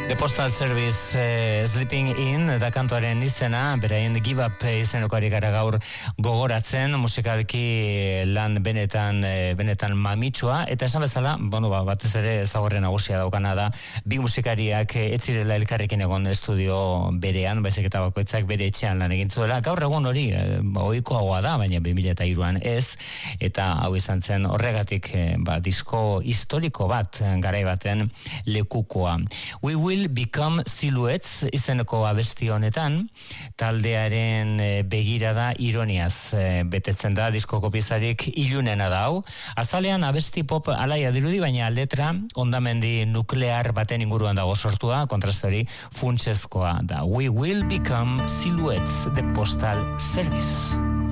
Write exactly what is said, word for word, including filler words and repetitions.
Postal Service uh, Sleeping In da kantuaren izena, beraien Give Up izenokari gara gaur gogoratzen, musikalki lan benetan benetan mamitsua, eta esan bezala, bueno, ba, batez ere ezagorren nagusia daukana da, bi musikariak ez zirela elkarrekin egon estudio berean, baizik eta bakoitzak bere etxean lan egin zuela. Gaur egun hori, eh, ohikoagoa da, baina bi mila hiruan ez, eta hau izan zen horregatik eh, ba, disko historiko bat garai baten lekukoa. We Will Become Silhouettes izeneko abesti honetan, taldearen begirada ironiaz betetzen da, diskoko pizarik ilunena da hau. Azalean abesti pop alaia dirudi, baina letra hondamendi nuklear baten inguruan dago sortua, kontrastori funtsezkoa da. We Will Become Silhouettes, The Postal Service.